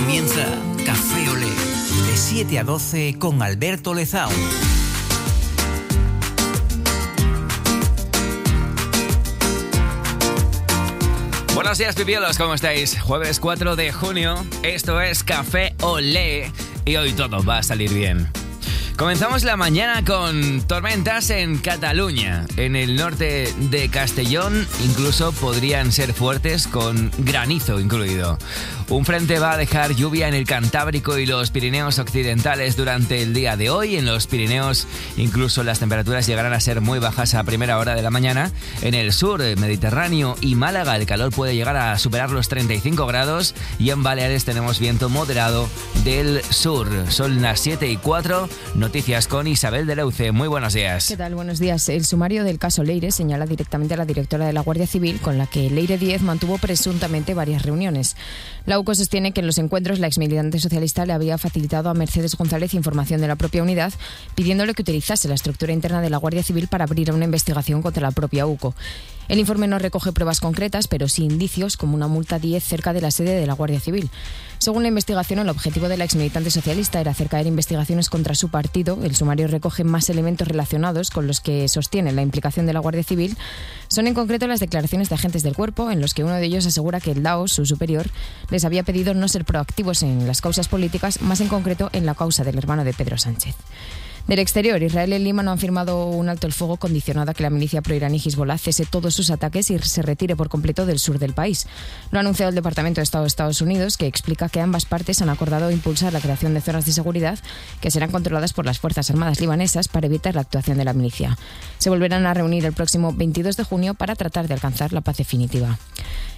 Comienza Café Olé, de 7 a 12 con Alberto Lezao. Buenos días, pipiolos, ¿cómo estáis? Jueves 4 de junio, esto es Café Olé y hoy todo va a salir bien. Comenzamos la mañana con tormentas en Cataluña. En el norte de Castellón incluso podrían ser fuertes, con granizo incluido. Un frente va a dejar lluvia en el Cantábrico y los Pirineos occidentales durante el día de hoy. En los Pirineos incluso las temperaturas llegarán a ser muy bajas a primera hora de la mañana. En el sur, Mediterráneo y Málaga, el calor puede llegar a superar los 35 grados. Y en Baleares tenemos viento moderado del sur. Son las 7:04. Noticias con Isabel de Leuce. Muy buenos días. ¿Qué tal? Buenos días. El sumario del caso Leire señala directamente a la directora de la Guardia Civil, con la que Leire Díez mantuvo presuntamente varias reuniones. La UCO sostiene que en los encuentros la exmilitante socialista le había facilitado a Mercedes González información de la propia unidad, pidiéndole que utilizase la estructura interna de la Guardia Civil para abrir una investigación contra la propia UCO. El informe no recoge pruebas concretas, pero sí indicios, como una multa 10 cerca de la sede de la Guardia Civil. Según la investigación, el objetivo de la exmilitante socialista era hacer caer investigaciones contra su partido. El sumario recoge más elementos relacionados con los que sostiene la implicación de la Guardia Civil. Son en concreto las declaraciones de agentes del cuerpo, en los que uno de ellos asegura que el DAO, su superior, les había pedido no ser proactivos en las causas políticas, más en concreto en la causa del hermano de Pedro Sánchez. Del exterior, Israel y Líbano han firmado un alto el fuego condicionado a que la milicia proiraní Hezbollah cese todos sus ataques y se retire por completo del sur del país. Lo ha anunciado el Departamento de Estado de Estados Unidos, que explica que ambas partes han acordado impulsar la creación de zonas de seguridad que serán controladas por las Fuerzas Armadas libanesas para evitar la actuación de la milicia. Se volverán a reunir el próximo 22 de junio para tratar de alcanzar la paz definitiva.